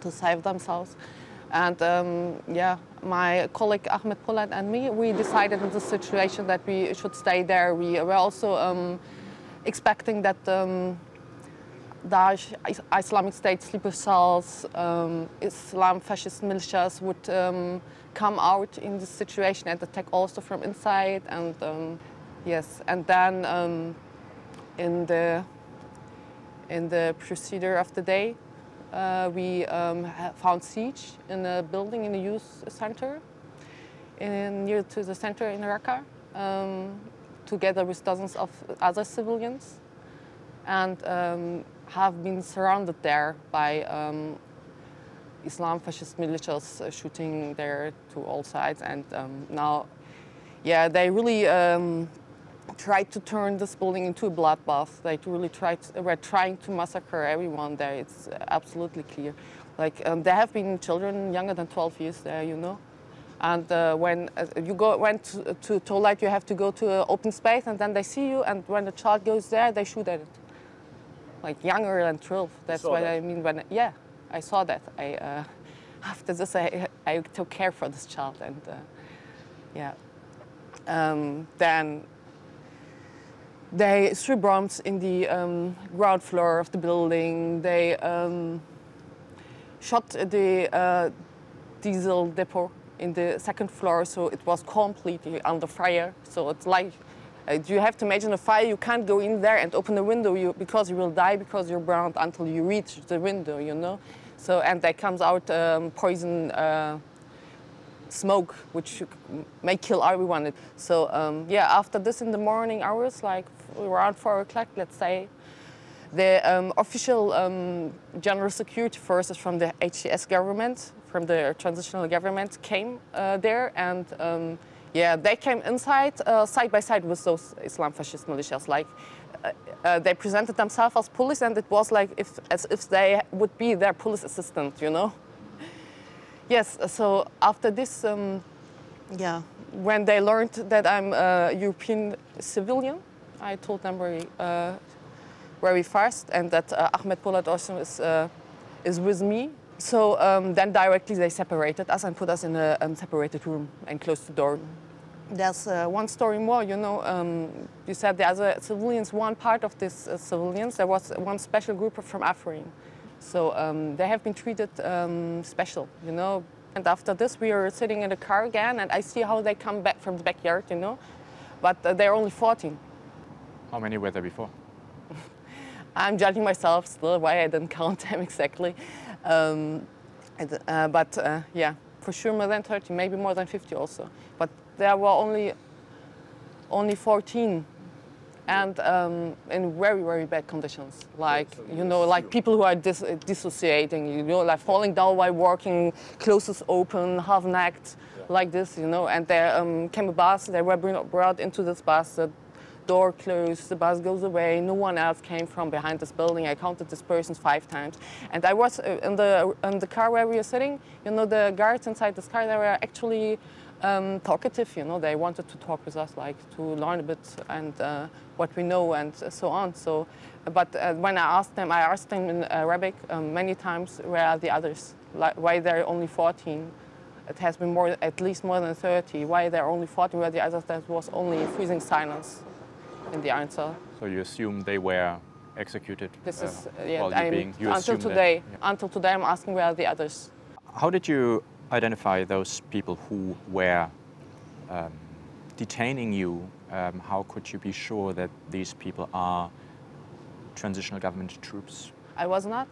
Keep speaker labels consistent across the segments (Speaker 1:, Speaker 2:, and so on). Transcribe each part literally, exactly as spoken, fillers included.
Speaker 1: to save themselves. And um, yeah, my colleague Ahmed Polat and me, we decided in this situation that we should stay there. We were also um, expecting that um, Daesh, Islamic State sleeper cells, um, Islam fascist militias would um, come out in this situation and attack also from inside. And um, yes, and then um, in the in the procedure of the day, uh, we um, found siege in a building in the youth center, in, near to the center in Raqqa, um, together with dozens of other civilians, and um, have been surrounded there by um, Islam fascist militias uh, shooting there to all sides. And um, now, yeah, they really um, tried to turn this building into a bloodbath. They really tried, to, were trying to massacre everyone there. It's absolutely clear. Like um, there have been children younger than twelve years there, you know. And uh, when uh, you go went to, to toilet, you have to go to an open space, and then they see you. And when the child goes there, they shoot at it. Like younger than twelve. That's what that. I mean. When yeah, I saw that. I uh, after this, I I took care for this child, and uh, yeah. Um, then they threw bombs in the um, ground floor of the building. They um, shot the uh, diesel depot in the second floor, so it was completely under fire. So it's like, uh, you have to imagine a fire, you can't go in there and open the window you, because you will die, because you're burned until you reach the window, you know? So, and there comes out um, poison uh, smoke, which may kill everyone. So um, yeah, after this in the morning hours, like around four o'clock, let's say, the um, official um, general security forces from the H T S government, from the transitional government, came uh, there, and um, yeah, they came inside uh, side by side with those Islam fascist militias. Like uh, uh, they presented themselves as police, and it was like if, as if they would be their police assistant, you know. Yes. So after this, um, yeah, when they learned that I'm a European civilian, I told them very, uh, very fast, and that uh, Ahmed Polat also is uh, is with me. So um, then directly they separated us and put us in a um, separated room and closed the door. There's uh, one story more, you know, um, you said the other civilians, one part of these uh, civilians, there was one special group from Afrin. So um, they have been treated um, special, you know. And after this we are sitting in the car again, and I see how they come back from the backyard, you know. But uh, they're only fourteen.
Speaker 2: How many were there before?
Speaker 1: I'm judging myself still, why I didn't count them exactly. Um, and, uh, but uh, yeah, for sure more than thirty, maybe more than fifty also. But there were only only fourteen, and um, in very, very bad conditions. Like, yeah, so you know, like people who are dis dissociating, you know, like falling down while walking, clothes open, half naked, yeah. Like this, you know. And there um, came a bus, they were brought into this bus. The door closed, the bus goes away, no one else came from behind this building. I counted this person five times. And I was uh, in the in the car where we were sitting, you know, the guards inside this car, they were actually um, talkative, you know, they wanted to talk with us, like to learn a bit and uh, what we know and so on. So, but uh, when I asked them, I asked them in Arabic um, many times, where are the others? Like, why they're only fourteen? It has been more, at least more than thirty. Why they're only fourteen? Where the others? There was only freezing silence in the answer.
Speaker 2: So you assume they were executed
Speaker 1: this
Speaker 2: uh,
Speaker 1: is, uh, yeah,
Speaker 2: while
Speaker 1: I'm,
Speaker 2: being, you
Speaker 1: until today. That, yeah. Until today, I'm asking where are the others.
Speaker 2: How did you identify those people who were um, detaining you? Um, how could you be sure that these people are transitional government troops?
Speaker 1: I was not.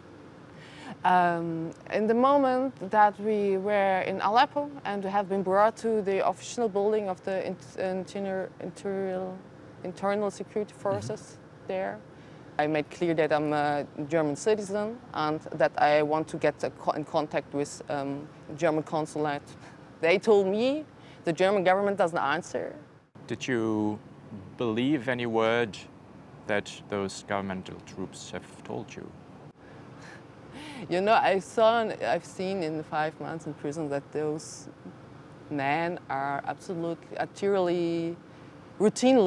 Speaker 1: Um, in the moment that we were in Aleppo and have been brought to the official building of the interior, interior, internal security forces mm-hmm. there, I made clear that I'm a German citizen and that I want to get in contact with um, German consulate. They told me the German government doesn't answer.
Speaker 2: Did you believe any word that those governmental troops have told you?
Speaker 1: You know, I saw, I've seen in the five months in prison that those men are absolutely, utterly, routinely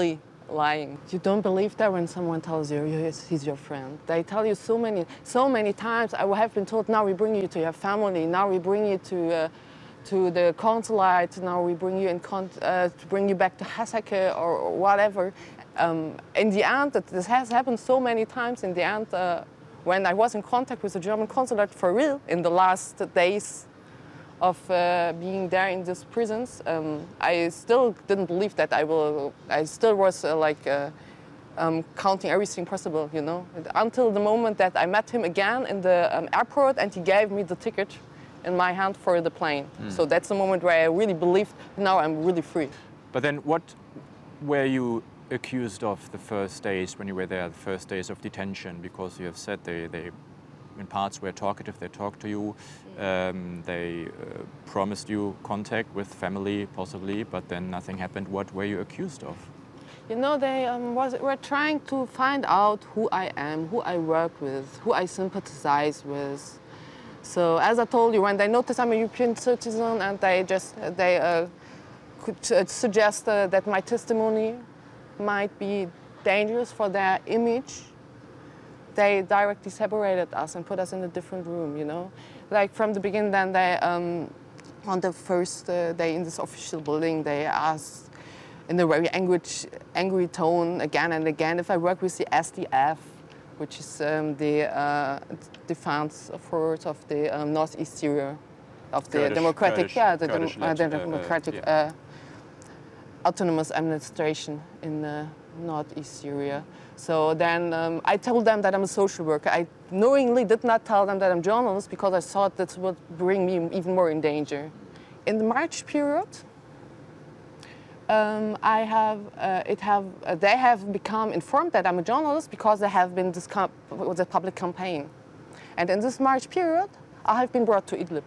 Speaker 1: lying. You don't believe that when someone tells you he's, he's your friend. They tell you so many, so many times. I have been told, now we bring you to your family, now we bring you to, uh, to the consulate, now we bring you in con uh, to bring you back to Haseke or, or whatever. Um, in the end, this has happened so many times. In the end, uh, when I was in contact with the German consulate for real in the last days of uh, being there in these prisons, um, I still didn't believe that I will. I still was uh, like uh, um, counting everything possible, you know, until the moment that I met him again in the um, airport and he gave me the ticket in my hand for the plane. Mm. So that's the moment where I really believed, now I'm really free.
Speaker 2: But then what were you accused of the first days when you were there, the first days of detention? Because you have said they, they in parts were talkative, they talked to you, um, they uh, promised you contact with family possibly, but then nothing happened. What were you accused of?
Speaker 1: You know, they um, was, were trying to find out who I am, who I work with, who I sympathize with. So as I told you, when they notice I'm a European citizen and they just they uh, could uh, suggest uh, that my testimony might be dangerous for their image, they directly separated us and put us in a different room, you know. Like from the beginning, then they, um, on the first uh, day in this official building, they asked in a very angry, angry tone again and again if I work with the S D F, which is um, the uh, defense force of the um, Northeast Syria, of the
Speaker 2: Kurdish,
Speaker 1: democratic,
Speaker 2: Kurdish,
Speaker 1: yeah, the,
Speaker 2: Kurdish
Speaker 1: dem uh, the democratic
Speaker 2: uh, yeah.
Speaker 1: uh, autonomous administration in uh, Northeast Syria. So then um, I told them that I'm a social worker. I knowingly did not tell them that I'm a journalist because I thought that would bring me even more in danger. In the March period, um, I have, uh, it have, uh, they have become informed that I'm a journalist because there have been this was a public campaign. And in this March period, I have been brought to Idlib.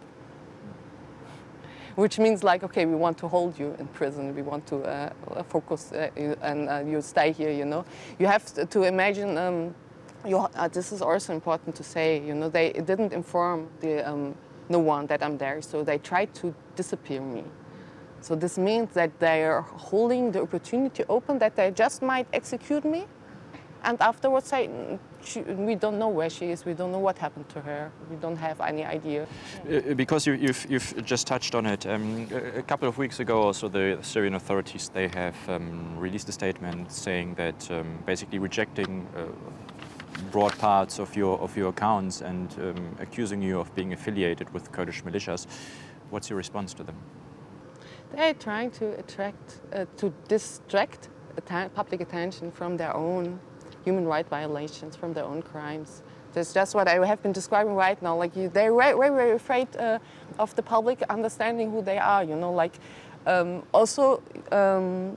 Speaker 1: Which means like, okay, we want to hold you in prison, we want to uh, focus uh, and uh, you stay here, you know. You have to, to imagine, um, you, uh, this is also important to say, you know, they didn't inform the, um, no one that I'm there, so they tried to disappear me. So this means that they are holding the opportunity open that they just might execute me and afterwards say, she, we don't know where she is, we don't know what happened to her, we don't have any idea.
Speaker 2: Uh, because you, you've, you've just touched on it, um, a, a couple of weeks ago also the Syrian authorities, they have um, released a statement saying that um, basically rejecting uh, broad parts of your, of your accounts and um, accusing you of being affiliated with Kurdish militias. What's your response to them?
Speaker 1: They're trying to attract, uh, to distract atten public attention from their own human rights violations, from their own crimes. That's just what I have been describing right now. Like you, they're very, very, very afraid uh, of the public understanding who they are. You know, like um, also um,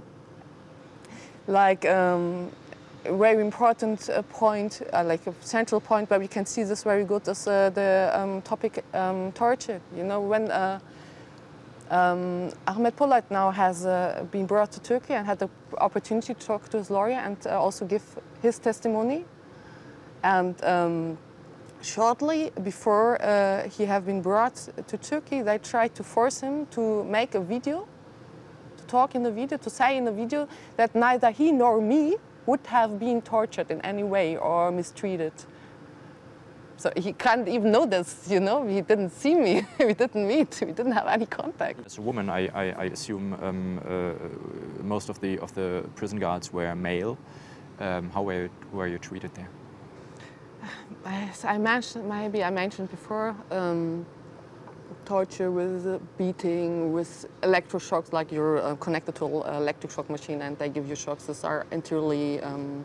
Speaker 1: like um, a very important uh, point, uh, like a central point where we can see this very good is uh, the um, topic um, torture. You know, when uh, Um, Ahmet Polat now has uh, been brought to Turkey and had the opportunity to talk to his lawyer and uh, also give his testimony. And um, shortly before uh, he had been brought to Turkey, they tried to force him to make a video, to talk in the video, to say in the video that neither he nor me would have been tortured in any way or mistreated. So he can't even know this, you know, he didn't see me, we didn't meet, we didn't have any contact.
Speaker 2: As a woman, I, I, I assume um, uh, most of the, of the prison guards were male. Um, how were, were you treated there?
Speaker 1: As I mentioned, maybe I mentioned before, um, torture with uh, beating, with electroshocks, like you're uh, connected to an electric shock machine and they give you shocks. These are entirely um,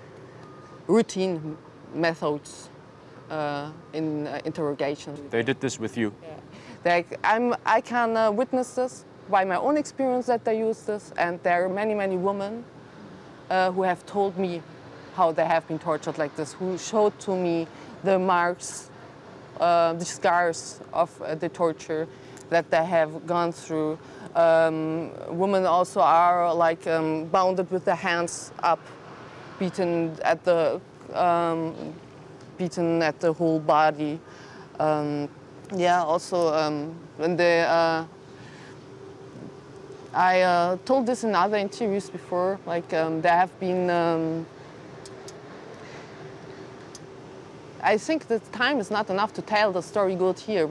Speaker 1: routine methods. Uh, in uh, interrogation.
Speaker 2: They did this with you?
Speaker 1: Yeah. They, I'm, I can uh, witness this by my own experience that they use this, and there are many, many women uh, who have told me how they have been tortured like this, who showed to me the marks, uh, the scars of uh, the torture that they have gone through. Um, women also are like um, bounded with their hands up, beaten at the um, beaten at the whole body. Um, yeah, also um, when they, uh, I uh, told this in other interviews before, like um, there have been, um, I think that time is not enough to tell the story good here,